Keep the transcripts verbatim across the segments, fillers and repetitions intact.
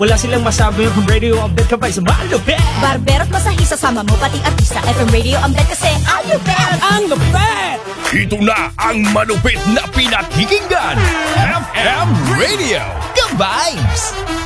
Wala silang masabi yung radio update ka pa sa malupit. Barbero't masahista sama mo pati artista. F M Radio update kasi ayupit. Ang lupit! Ito na ang malupit na pinakikinggan. F M Radio. Ka-vibes!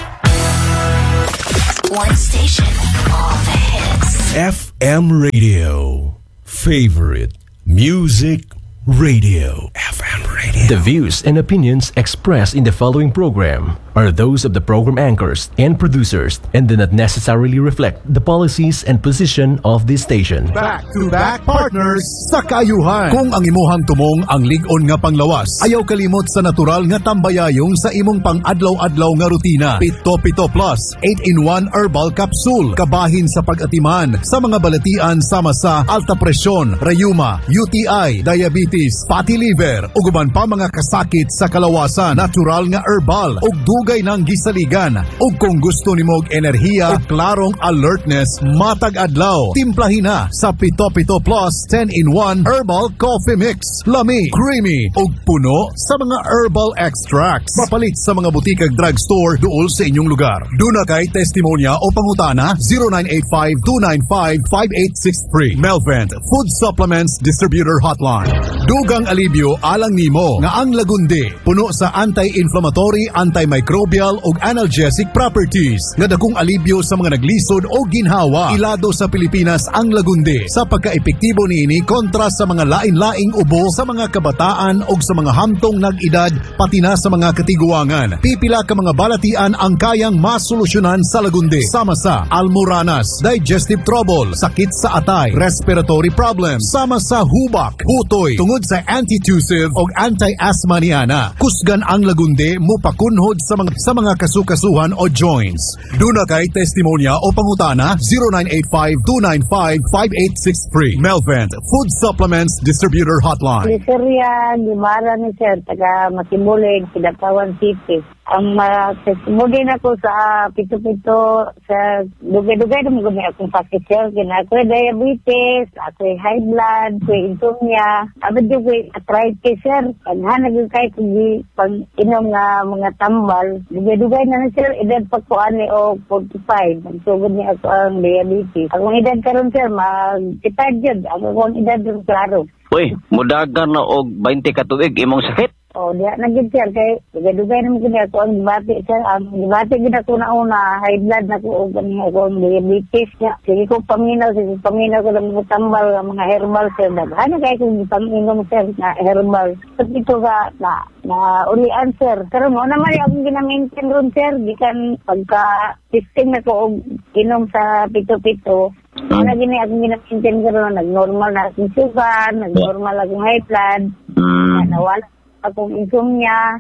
One station, all the hits. F M Radio. Favorite Music Radio. F M Radio. The views and opinions expressed in the following program are those of the program anchors and producers and do not necessarily reflect the policies and position of this station. Back-to-back partners sa kaayuhan. Kung ang imuhang tumong ang lig-on nga panglawas, ayaw kalimot sa natural nga tambayayong sa imong pang-adlaw-adlaw nga rutina. Pito Pito Plus eight in one Herbal Capsule. Kabahin sa pag-atiman sa mga balatian sama sa alta presyon, rayuma, U T I, diabetes, fatty liver, ug uban pa mga kasakit sa kalawasan. Natural nga herbal ug dugay ng gisaligan. Ug kung gusto nimo og enerhiya ug klarong alertness matag adlaw, timplahin na sa Pito Pito Plus ten in one Herbal Coffee Mix. Lami, creamy ug puno sa mga herbal extracts. Mapalit sa mga butikag drugstore duol sa inyong lugar. Duna kay testimonya o pangutana zero nine eight five two nine five five eight six three. Melvent Food Supplements Distributor Hotline. Dugang alibyo alang nimo nga ang lagundi puno sa anti-inflammatory, antimicrobial ug analgesic properties nga dakong alibyo sa mga naglisod o ginhawa. Ilado sa Pilipinas ang lagundi sa pagka-epektibo niini kontra sa mga lain-laing ubo sa mga kabataan ug sa mga hamtong nag-edad pati na sa mga katiguangan. Pipila ka mga balatian ang kayang masolusyonan sa lagundi sama sa almoranas, digestive trouble, sakit sa atay, respiratory problems, sama sa hubak, hutoy, tungod sa antitussive o anti-asthma niana. Kusgan ang lagundi mo pakunhod sa mga sa mga kasukasuhan o joints. Duna kay testimonya o pangutana zero nine eight five two nine five five eight six three. Melvent Food Supplements Distributor Hotline. Sir yan, Gimara ni Sir, taga Masimulig, Pidatawan City. Ang matestimony na ko sa pito-pito, sa dugay-dugay na mga akong sakit, Sir. Ako diabetes, ako high blood, ako insomnia, abad yung arthritis, Sir. Paghanag yung kahit hindi pag inom nga mga tambal, dugay-dugay na na, Sir, edad pagkuhan ni o forty-five. Magsugod niya ako ang diabetes. Akong edad karon, Sir, mag-itad yun. Ako akong edad yung klaro. Uy, mudagan na og twenty ka tuig imong sakit. Oh, diya na gid, Sir, kay dugay-dugay naman gid ako ang gibati, Sir. Ang gibati gid ako na una, high blood na ko og ani ako ang diabetes niya. Sige ko paminaw, sige paminaw ko lang mga tambal, mga herbal, Sir. Daghan kay kung paminom, Sir, na herbal. So ito ka na na ulian, Sir. Pero mo naman akong gina-maintain ron, Sir, gikan pagka testing na ko og inom sa pito-pito. Ano na gini akong gina-maintain karon, nag-normal na akong sugar, nag-normal akong high blood, Mm. nawala akong insomnia,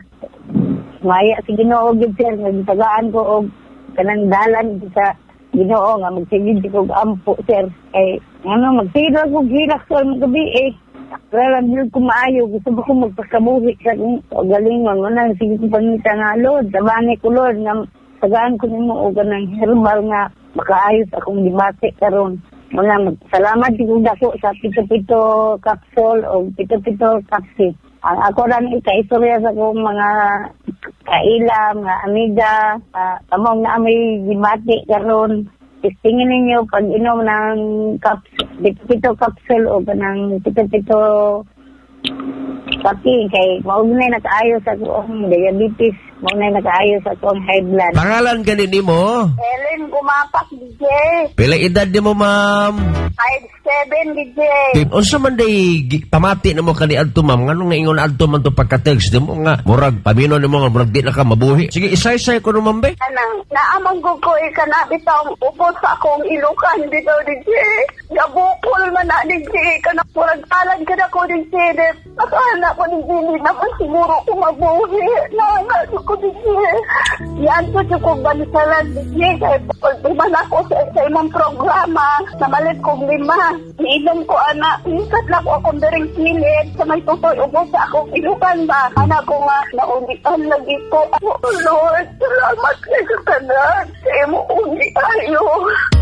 maya si Ginoo gid, Sir, nagtagaan ko og kanang dalan sa Ginoo nga magsigid ko og ampo, Sir. Kay ano magsigid ko gilas ko mga gabi eh. Pero lang ko maayo, gusto ko magpakabuhi sa kung galingon mo na sige ko pangita nga Lord, tabani ko Lord nga tagaan ko nimo og kanang herbal nga makaayos akong dibate karon. Wala salamat ko dako sa pito-pito capsule o pito-pito capsule. Ang ako rin ika-istorya sa kong mga kailam, mga amiga, uh, tamang na may gimati karon. Testingin ninyo pag inom ng caps, pito-pito capsule o ng pito-pito kapi. Kay maugnay nakaayos sa kong diabetes, maugnay nakaayos sa kong high blood. Pangalan ganin ni mo? Ellen Gumapak, D J. Pila edad ni mo, ma'am? five seven, D J. Unsa man day gi- pamati na mo kani adto, ma'am? Nganong naingon adto man to pagka-text di mo nga murag pamino ni mo nga murag di na ka mabuhi. Sige, isay-say ko no, ma'am, be. Anang, naamang ko ko ikana bitang upos sa akong ilukan dito, D J. Nabukol man na, D J. Kanang murag talan ka na ko, D J. Nakahana ko, D J. Hindi naman siguro ko mabuhi. Nakahana ko, D J. Yan ko siya kong balisalan, D J. Kaya pag-iman ako sa, sa imong programa, namalit kong lima. Iinom ko, anak. Ikat lang ko akong daring pilit sa may tutoy ubos sa akong ilukan ba. Anak ko nga, naulitan lagi ko. Oh, Lord, salamat kayo sa tanan. Sa imo uli ayo.